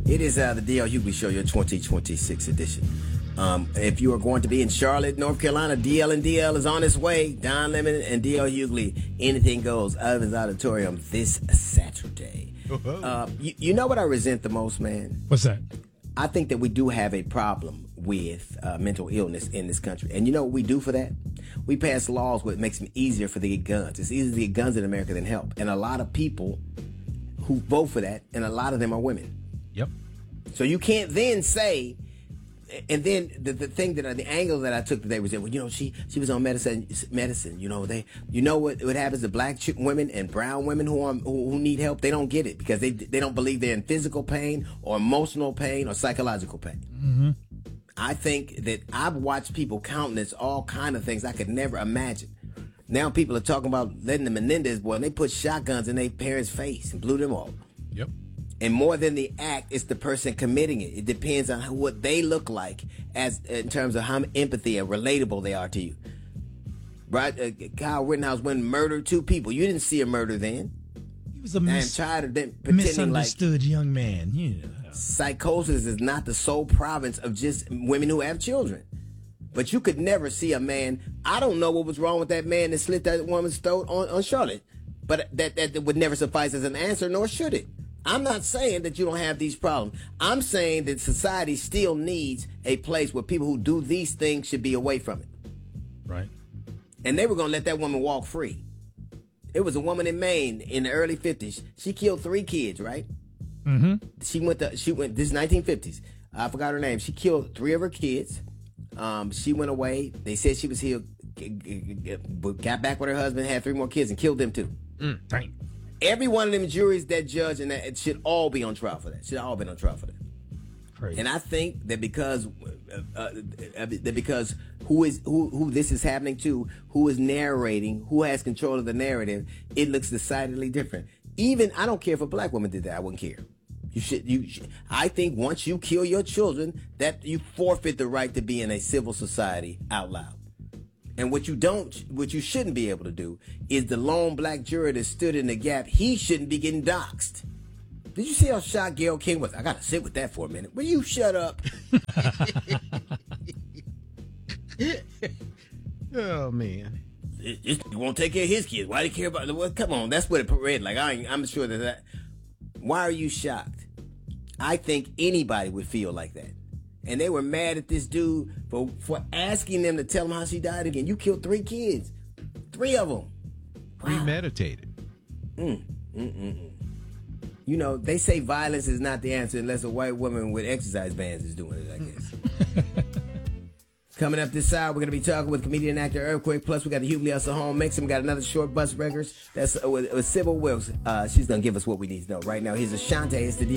It is the D.L. Hughley Show, your 2026 edition. If you are going to be in Charlotte, North Carolina, DL and DL is on its way. Don Lemon and D.L. Hughley, anything goes. Evans Auditorium this Saturday. You know what I resent the most, man? What's that? I think that we do have a problem with mental illness in this country. And you know what we do for that? We pass laws where it makes it easier for to get guns. It's easier to get guns in America than help. And a lot of people who vote for that, and a lot of them are women. Yep. So you can't then say, and then the thing that the angle that I took today was that, well, you know, she was on medicine. You know, what happens to black women and brown women who need help? They don't get it because they don't believe they're in physical pain or emotional pain or psychological pain. Mm-hmm. I think that I've watched people countenance all kind of things I could never imagine. Now people are talking about letting the Menendez boy, and they put shotguns in their parents' face and blew them off. Yep. And more than the act, it's the person committing it. It depends on what they look like as in terms of how empathy and relatable they are to you. Right? Kyle Rittenhouse went and murdered 2 people. You didn't see a murder then. He was a tired of them pretending misunderstood young man. Yeah. Psychosis is not the sole province of just women who have children. But you could never see a man. I don't know what was wrong with that man that slit that woman's throat on Charlotte. But that would never suffice as an answer, nor should it. I'm not saying that you don't have these problems. I'm saying that society still needs a place where people who do these things should be away from it. Right. And they were going to let that woman walk free. It was a woman in Maine in the early 50s. She killed 3 kids, right? Mm-hmm. This is 1950s. I forgot her name. She killed 3 of her kids. She went away. They said she was healed. Got back with her husband, had 3 more kids, and killed them too. Dang. Every one of them juries that judge and that should all be on trial for that. Should all been on trial for that. Crazy. And I think that because who this is happening to, who is narrating, who has control of the narrative, it looks decidedly different. Even I don't care if a black woman did that. I wouldn't care. You should. I think once you kill your children, that you forfeit the right to be in a civil society out loud. And what you shouldn't be able to do is the lone black juror that stood in the gap. He shouldn't be getting doxxed. Did you see how shocked Gayle King was? I gotta sit with that for a minute. Will you shut up? Oh man, you won't take care of his kids. Why do you care about? Well, come on, that's what it read like. I'm sure that. Why are you shocked? I think anybody would feel like that. And they were mad at this dude for asking them to tell him how she died again. You killed 3 kids. 3 of them. Wow. Premeditated. You know, they say violence is not the answer unless a white woman with exercise bands is doing it, I guess. Coming up this hour, we're going to be talking with comedian and actor Earthquake. Plus, we got the Hughley Hustle Home Mix. And we got another short bus records. That's with Sybil Wilkes. She's going to give us what we need to know right now. Here's Ashanti. It's the